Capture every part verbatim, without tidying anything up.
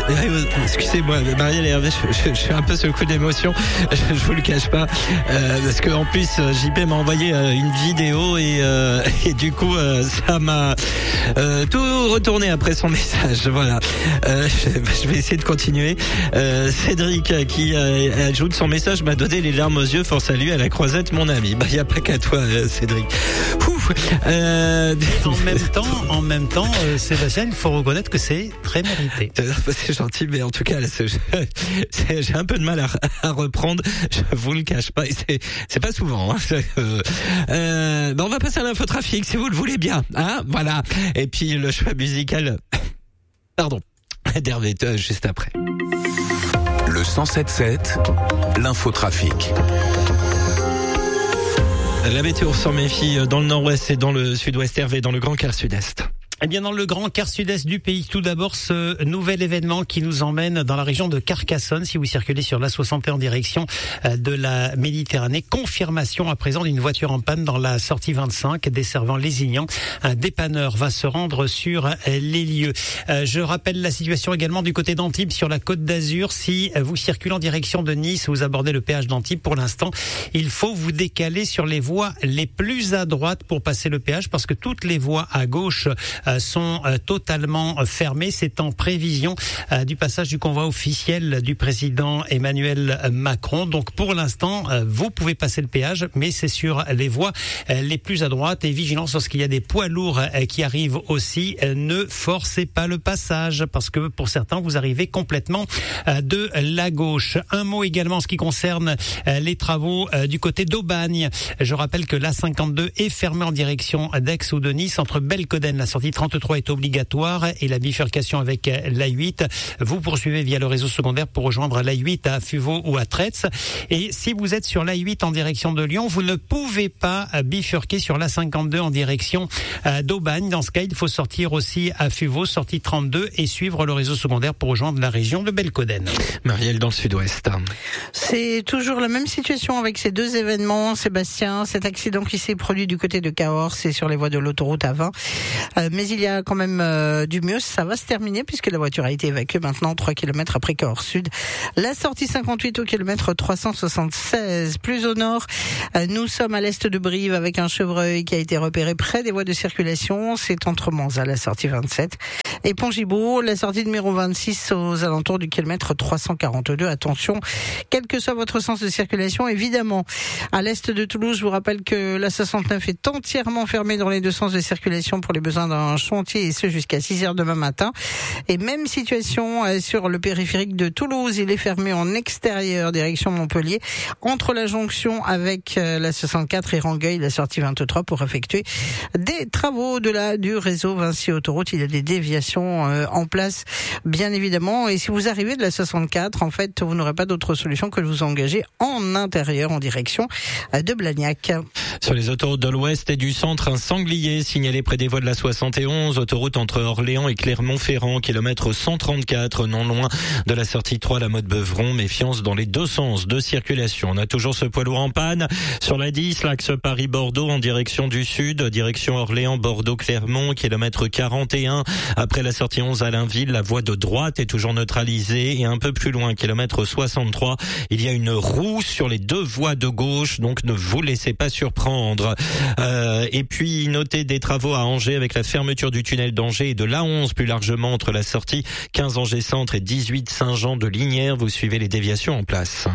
excusez-moi, Marielle et Hervé, je, je, je suis un peu secoué d'émotion, je, je vous le cache pas, euh, parce que en plus J P m'a envoyé euh, une vidéo et, euh, et du coup euh, ça m'a euh, tout retourné après son message. Voilà, euh, je, je vais essayer de continuer. Euh, Cédric qui euh, ajoute son message m'a donné les larmes aux yeux. Fort salut à la croisette, mon ami. Bah y a pas qu'à toi, euh, Cédric. Ouf, euh... En même temps, en même temps, euh, Sébastien, il faut reconnaître que c'est très mérité. C'est gentil, mais en tout cas, là, c'est, c'est, j'ai un peu de mal à, à reprendre. Je vous le cache pas. C'est, c'est pas souvent. Hein. Euh, euh, ben on va passer à l'infotrafic, si vous le voulez bien. Hein, voilà. Et puis le choix musical. Pardon. D'Hervé, juste après. Le cent sept sept, l'infotrafic. La météo s'en méfie dans le nord-ouest et dans le sud-ouest, Hervé, dans le grand quart sud-est. Eh bien, dans le grand quart sud-est du pays, tout d'abord, ce nouvel événement qui nous emmène dans la région de Carcassonne. Si vous circulez sur l'A soixante et un en direction de la Méditerranée, confirmation à présent d'une voiture en panne dans la sortie vingt-cinq desservant Lézignan. Un dépanneur va se rendre sur les lieux. Je rappelle la situation également du côté d'Antibes sur la Côte d'Azur. Si vous circulez en direction de Nice, vous abordez le péage d'Antibes. Pour l'instant, il faut vous décaler sur les voies les plus à droite pour passer le péage parce que toutes les voies à gauche sont totalement fermées. C'est en prévision du passage du convoi officiel du président Emmanuel Macron. Donc pour l'instant, vous pouvez passer le péage, mais c'est sur les voies les plus à droite. Et vigilance lorsqu'il y a des poids lourds qui arrivent aussi. Ne forcez pas le passage parce que pour certains, vous arrivez complètement de la gauche. Un mot également en ce qui concerne les travaux du côté d'Aubagne. Je rappelle que l'A cinquante-deux est fermée en direction d'Aix ou de Nice entre Belcoden, la sortie trente-trois est obligatoire et la bifurcation avec l'A huit. Vous poursuivez via le réseau secondaire pour rejoindre l'A huit à Fuveau ou à Tretz. Et si vous êtes sur l'A huit en direction de Lyon, vous ne pouvez pas bifurquer sur l'A cinquante-deux en direction d'Aubagne. Dans ce cas, il faut sortir aussi à Fuveau, sortie trente-deux et suivre le réseau secondaire pour rejoindre la région de Belcoden. Marielle dans le sud-ouest. C'est toujours la même situation avec ces deux événements, Sébastien. Cet accident qui s'est produit du côté de Cahors, c'est sur les voies de l'autoroute A vingt. Euh, mais il y a quand même euh, du mieux, ça va se terminer puisque la voiture a été évacuée maintenant trois kilomètres après Cahors Sud. La sortie cinquante-huit au kilomètre trois cent soixante-seize. Plus au nord, euh, nous sommes à l'est de Brive avec un chevreuil qui a été repéré près des voies de circulation. C'est entre Manzat, la sortie vingt-sept, et Pont-Gibaud, la sortie numéro vingt-six aux alentours du kilomètre trois cent quarante-deux. Attention, quel que soit votre sens de circulation, évidemment. À l'est de Toulouse, je vous rappelle que la soixante-neuf est entièrement fermée dans les deux sens de circulation pour les besoins d'un chantier et ce jusqu'à six heures demain matin. Et même situation euh, sur le périphérique de Toulouse, il est fermé en extérieur direction Montpellier entre la jonction avec euh, la soixante-quatre et Rangueil, la sortie vingt-trois pour effectuer des travaux de la du réseau Vinci Autoroute. Il y a des déviations euh, en place bien évidemment et si vous arrivez de la soixante-quatre, en fait vous n'aurez pas d'autre solution que de vous engager en intérieur en direction euh, de Blagnac. Sur les autoroutes de l'ouest et du centre, un sanglier signalé près des voies de la soixante et onze, autoroute entre Orléans et Clermont-Ferrand, kilomètre cent trente-quatre, non loin de la sortie trois, la Motte-Beuvron. Méfiance dans les deux sens de circulation. On a toujours ce poids lourd en panne. Sur la dix, l'axe Paris-Bordeaux en direction du sud, direction Orléans-Bordeaux-Clermont, kilomètre quarante et un. Après la sortie onze à Blainville, la voie de droite est toujours neutralisée et un peu plus loin, kilomètre soixante-trois, il y a une roue sur les deux voies de gauche, donc ne vous laissez pas surprendre. Euh, et puis, notez des travaux à Angers avec la fermeture du tunnel d'Angers et de l'A onze plus largement entre la sortie quinze Angers Centre et dix-huit Saint-Jean de Linières. Vous suivez les déviations en place.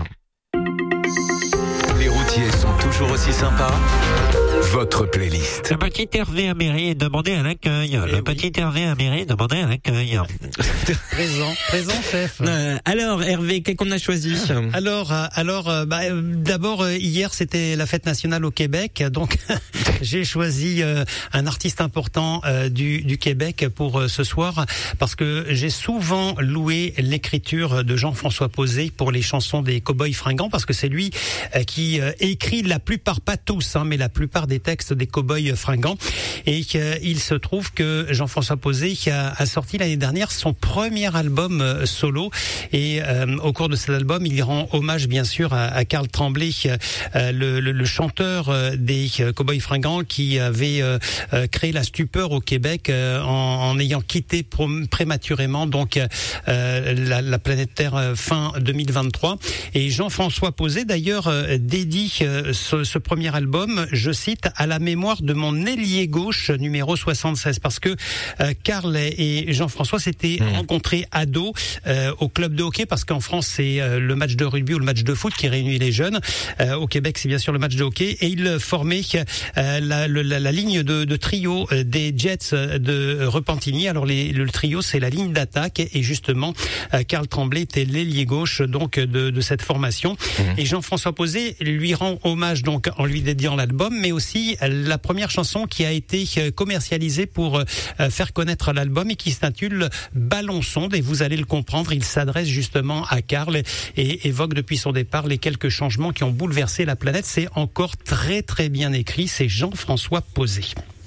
Les routiers sont toujours aussi sympas. Votre playlist. Le petit Hervé Améry est demandé à l'accueil. Le oui. petit Hervé Améry est demandé à l'accueil. Présent, présent chef. Euh, alors Hervé, qu'est-ce qu'on a choisi? Alors, alors, bah, d'abord hier c'était la fête nationale au Québec, donc j'ai choisi euh, un artiste important euh, du, du Québec pour euh, ce soir parce que j'ai souvent loué l'écriture de Jean-François Posé pour les chansons des Cowboys Fringants parce que c'est lui euh, qui euh, écrit la plupart, pas tous, hein, mais la plupart des textes des Cowboys Fringants. Et euh, il se trouve que Jean-François Posé a, a sorti l'année dernière son premier album euh, solo. Et euh, au cours de cet album, il rend hommage bien sûr à, à Carl Tremblay, euh, le, le, le chanteur euh, des euh, Cowboys Fringants, qui avait euh, euh, créé la stupeur au Québec euh, en, en ayant quitté prom- prématurément donc euh, la, la planète Terre euh, fin deux mille vingt-trois. Et Jean-François Posé d'ailleurs euh, dédie euh, ce, ce premier album, je cite, à la mémoire de mon ailier gauche numéro soixante-seize, parce que euh, Carl et Jean-François s'étaient mmh. rencontrés ados euh, au club de hockey, parce qu'en France c'est euh, le match de rugby ou le match de foot qui réunit les jeunes. Euh, au Québec c'est bien sûr le match de hockey, et ils formaient euh, la, la, la ligne de, de trio des Jets de Repentigny. Alors les, le trio c'est la ligne d'attaque, et justement euh, Carl Tremblay était l'ailier gauche donc de, de cette formation. Mmh. Et Jean-François Posé lui rend hommage donc en lui dédiant l'album, mais aussi la première chanson qui a été commercialisée pour euh, faire connaître l'album et qui s'intitule Ballon sonde, et vous allez le comprendre, il s'adresse justement à Carl et évoque depuis son départ les quelques changements qui ont bouleversé la planète. C'est encore très très bien écrit, c'est Jean-François Posé.